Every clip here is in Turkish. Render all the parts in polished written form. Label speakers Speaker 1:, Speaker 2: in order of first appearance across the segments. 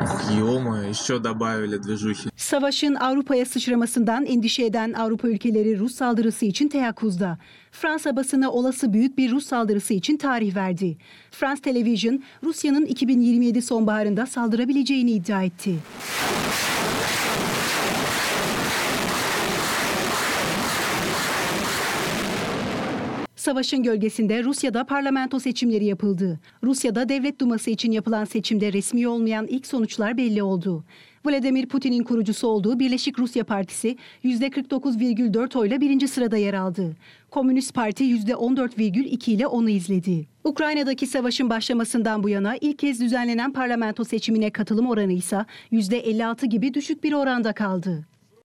Speaker 1: Ё-моё, еще добавили движухи.
Speaker 2: Savaşın Avrupa'ya sıçramasından endişe eden Avrupa ülkeleri Rus saldırısı için teyakkuzda. Fransa basını olası büyük bir Rus saldırısı için tarih verdi. France Television, Rusya'nın 2027 sonbaharında saldırabileceğini iddia etti. Savaşın gölgesinde Rusya'da parlamento seçimleri yapıldı. Rusya'da Devlet Duması için yapılan seçimde resmi olmayan ilk sonuçlar belli oldu. Vladimir Putin'in kurucusu olduğu Birleşik Rusya Partisi %49,4 oyla birinci sırada yer aldı. Komünist Parti %14,2 ile onu izledi. Ukrayna'daki savaşın başlamasından bu yana ilk kez düzenlenen parlamento seçimine katılım oranı ise %56 gibi düşük bir oranda kaldı.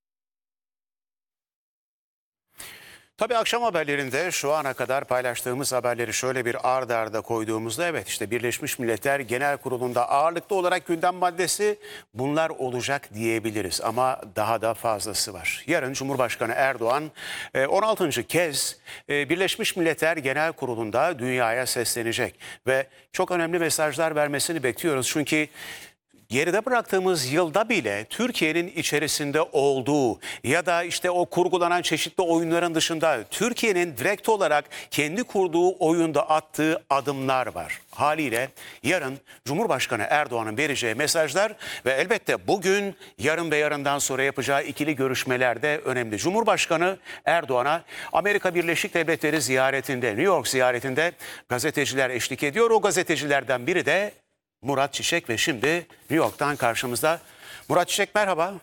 Speaker 3: Tabii akşam haberlerinde şu ana kadar paylaştığımız haberleri şöyle bir ard arda koyduğumuzda evet işte Birleşmiş Milletler Genel Kurulu'nda ağırlıklı olarak gündem maddesi bunlar olacak diyebiliriz ama daha da fazlası var. Yarın Cumhurbaşkanı Erdoğan 16. kez Birleşmiş Milletler Genel Kurulu'nda dünyaya seslenecek ve çok önemli mesajlar vermesini bekliyoruz çünkü geride bıraktığımız yılda bile Türkiye'nin içerisinde olduğu ya da işte o kurgulanan çeşitli oyunların dışında Türkiye'nin direkt olarak kendi kurduğu oyunda attığı adımlar var. Haliyle yarın Cumhurbaşkanı Erdoğan'ın vereceği mesajlar ve elbette bugün, yarın ve yarından sonra yapacağı ikili görüşmeler de önemli. Cumhurbaşkanı Erdoğan'a Amerika Birleşik Devletleri ziyaretinde, New York ziyaretinde gazeteciler eşlik ediyor. O gazetecilerden biri de Murat Çiçek ve şimdi New York'tan karşımızda. Murat Çiçek merhaba.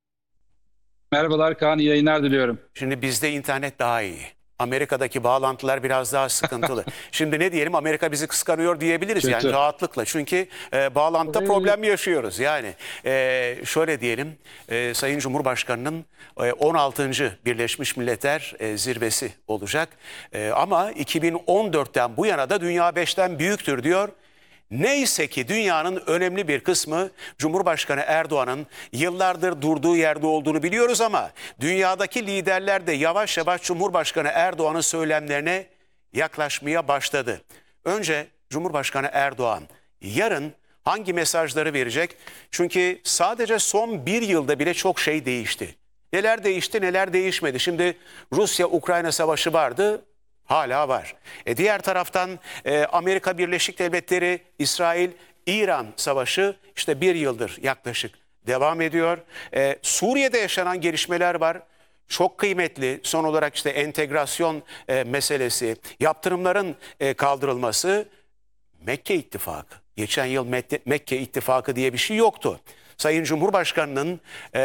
Speaker 4: Merhabalar Kaan, iyi yayınlar diliyorum.
Speaker 3: Şimdi bizde internet daha iyi. Amerika'daki bağlantılar biraz daha sıkıntılı. Şimdi ne diyelim, Amerika bizi kıskanıyor diyebiliriz
Speaker 4: Kötü.
Speaker 3: yani rahatlıkla. Çünkü bağlantıda problem yaşıyoruz. Yani şöyle diyelim, Sayın Cumhurbaşkanı'nın 16. Birleşmiş Milletler zirvesi olacak. Ama 2014'ten bu yana da dünya 5'ten büyüktür diyor. Neyse ki dünyanın önemli bir kısmı Cumhurbaşkanı Erdoğan'ın yıllardır durduğu yerde olduğunu biliyoruz ama dünyadaki liderler de yavaş yavaş Cumhurbaşkanı Erdoğan'ın söylemlerine yaklaşmaya başladı. Önce Cumhurbaşkanı Erdoğan yarın hangi mesajları verecek? Çünkü sadece son bir yılda bile çok şey değişti. Neler değişti, neler değişmedi? Şimdi Rusya-Ukrayna savaşı vardı. Hala var. Diğer taraftan Amerika Birleşik Devletleri, İsrail, İran savaşı işte bir yıldır yaklaşık devam ediyor. Suriye'de yaşanan gelişmeler var. Çok kıymetli. Son olarak işte entegrasyon meselesi, yaptırımların kaldırılması, Mekke İttifakı. Geçen yıl Mekke İttifakı diye bir şey yoktu. Sayın Cumhurbaşkanı'nın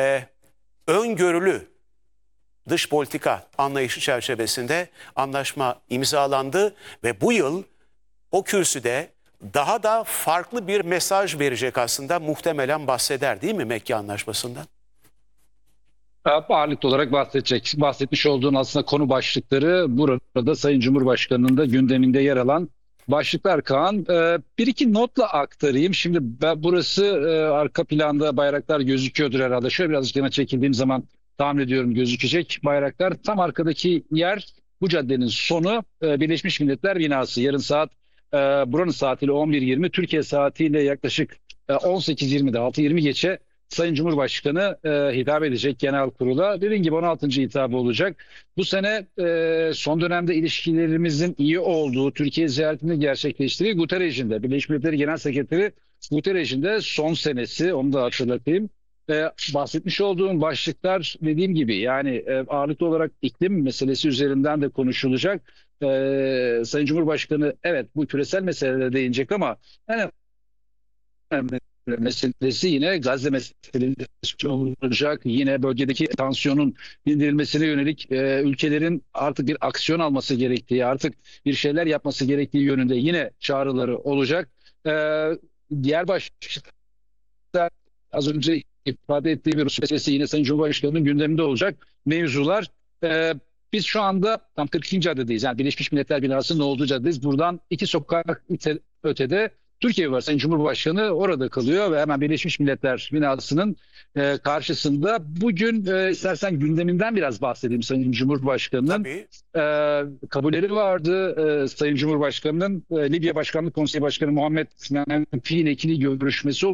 Speaker 3: öngörülü dış politika anlayışı çerçevesinde anlaşma imzalandı ve bu yıl o kürsüde daha da farklı bir mesaj verecek aslında, muhtemelen bahseder değil mi Mekke Anlaşması'ndan?
Speaker 4: Ağırlıklı olarak bahsedecek. Bahsetmiş olduğun aslında konu başlıkları burada Sayın Cumhurbaşkanı'nın da gündeminde yer alan başlıklar Kaan. Bir iki notla aktarayım. Şimdi burası arka planda bayraklar gözüküyordur herhalde. Şöyle birazcık yana çekildiğim zaman tahmin ediyorum gözükecek bayraklar. Tam arkadaki yer bu caddenin sonu Birleşmiş Milletler binası. Yarın saat buranın saatiyle 11.20, Türkiye saatiyle yaklaşık 18.20'de 6.20 geçe Sayın Cumhurbaşkanı hitap edecek genel kurula. Dediğim gibi 16. hitabı olacak. Bu sene son dönemde ilişkilerimizin iyi olduğu Türkiye ziyaretini gerçekleştirdiği Guterres'in de, Birleşmiş Milletler Genel Sekreteri Guterres'in de son senesi, onu da hatırlatayım. Bahsetmiş olduğum başlıklar dediğim gibi yani ağırlıklı olarak iklim meselesi üzerinden de konuşulacak. Sayın Cumhurbaşkanı evet bu küresel meselelere değinecek ama en önemli meselesi yine Gazze meselesi olacak. Yine bölgedeki tansiyonun dindirilmesine yönelik ülkelerin artık bir aksiyon alması gerektiği, artık bir şeyler yapması gerektiği yönünde yine çağrıları olacak. Diğer başlıklar az önce ifade ettiği bir Rus meselesi yine Sayın Cumhurbaşkanı'nın gündeminde olacak mevzular. Biz şu anda tam 42. caddedeyiz. Yani Birleşmiş Milletler binasının olduğu caddedeyiz. Buradan iki sokak ötede Türkiye var. Sayın Cumhurbaşkanı orada kalıyor ve hemen Birleşmiş Milletler binasının karşısında. Bugün istersen gündeminden biraz bahsedeyim Sayın Cumhurbaşkanı'nın. Kabulleri vardı. Sayın Cumhurbaşkanı'nın Libya Başkanlık Konseyi Başkanı Muhammed Menfi ile ikili görüşmesi oldu.